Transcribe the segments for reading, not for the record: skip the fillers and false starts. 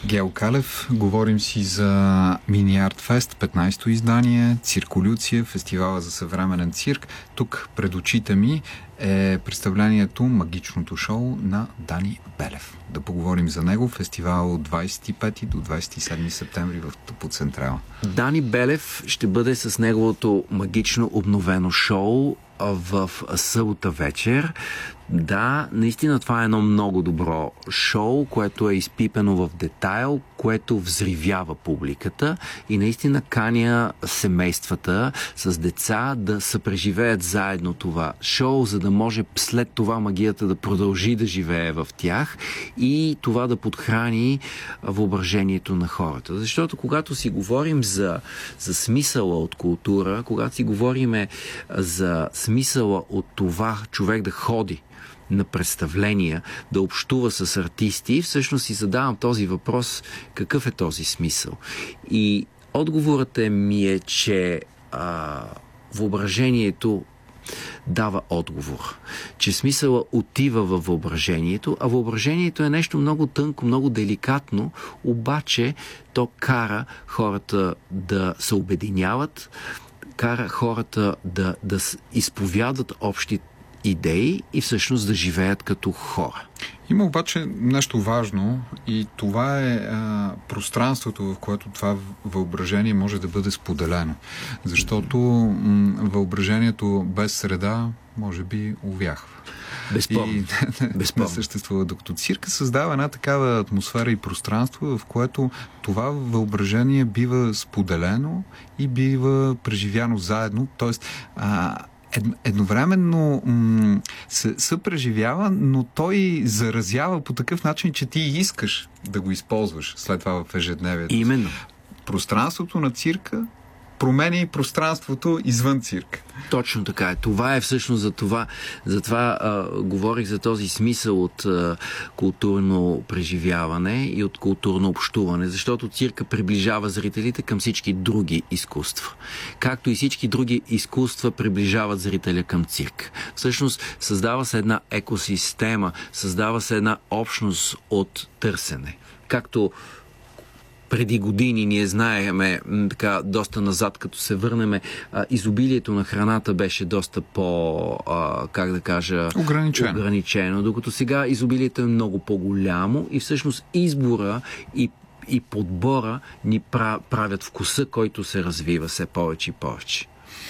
Гео Калев, говорим си за Мини Арт Фест, 15-то издание, Цирколюция, фестивала за съвременен цирк. Тук пред очите ми е представлението Магичното шоу на Дани Белев. Да поговорим за него. Фестивал от 25 до 27 септември в Топоцентрала. Дани Белев ще бъде с неговото магично обновено шоу в събота вечер. Да, наистина това е едно много добро шоу, което е изпипено в детайл, което взривява публиката и наистина каня семействата с деца да съпреживеят заедно това шоу, за да може след това магията да продължи да живее в тях и това да подхрани въображението на хората. Защото когато си говорим за смисъла от култура, когато си говорим за смисъла от това човек да ходи на представления, да общува с артисти, всъщност си задавам този въпрос: какъв е този смисъл? И отговорът ми е, че въображението дава отговор. Че смисъла отива във въображението, а въображението е нещо много тънко, много деликатно, обаче то кара хората да се обединяват, кара хората да изповядат общи идеи и всъщност да живеят като хора. Има обаче нещо важно и това е пространството, в което това въображение може да бъде споделено. Защото въображението без среда може би увяхва. Безспорно. Не съществува. Докато цирка създава една такава атмосфера и пространство, в което това въображение бива споделено и бива преживяно заедно. Тоест, едновременно се съпреживява, но той заразява по такъв начин, че ти искаш да го използваш след това в ежедневието. Именно. Пространството на цирка променя и пространството извън цирка. Точно така е. Това е всъщност затова говорих за този смисъл от културно преживяване и от културно общуване, защото цирка приближава зрителите към всички други изкуства. Както и всички други изкуства приближават зрителя към цирк. Всъщност създава се една екосистема, създава се една общност от търсене. Както преди години ние знаеме, така доста назад, като се върнеме, изобилието на храната беше доста ограничено, докато сега изобилието е много по-голямо и всъщност избора и подбора ни правят вкуса, който се развива все повече и повече.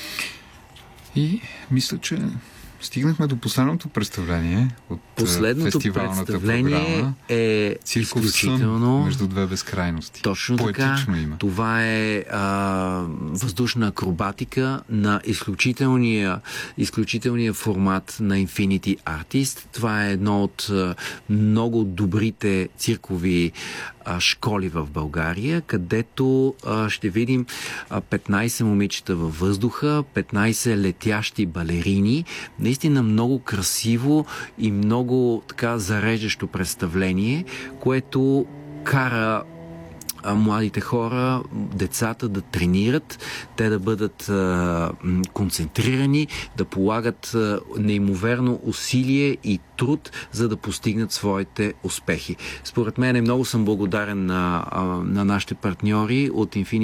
И мисля, че стигнахме до последното представление от фестивалната програма. Е изключително между две безкрайности. Точно така. Има. Това е въздушна акробатика на изключителния формат на Infinity Artist. Това е едно от много добрите циркови школи в България, където ще видим 15 момичета във въздуха, 15 летящи балерини. Наистина много красиво и много така зареждащо представление, което кара младите хора, децата да тренират, те да бъдат концентрирани, да полагат неимоверно усилие и труд, за да постигнат своите успехи. Според мен много съм благодарен на нашите партньори от Infinity